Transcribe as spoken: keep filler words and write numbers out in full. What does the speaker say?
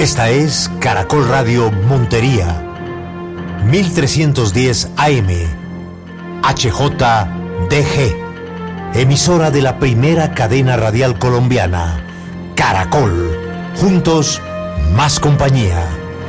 Esta es Caracol Radio Montería, mil trescientos diez A M, H J D G, emisora de la primera cadena radial colombiana, Caracol. Juntos, más compañía.